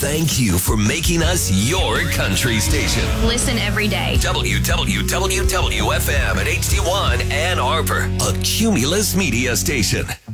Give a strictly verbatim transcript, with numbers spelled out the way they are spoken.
thank you for making us your country station. Listen every day. W W W W F M at H D one Ann Arbor, a Cumulus Media station.